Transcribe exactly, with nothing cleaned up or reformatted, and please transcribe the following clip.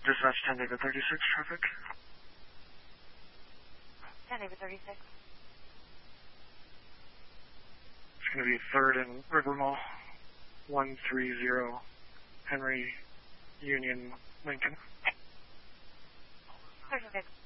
Dispatch ten David thirty-six traffic. ten David thirty-six. It's going to be third and River Mall. one three zero Henry Union Lincoln. thirty-six.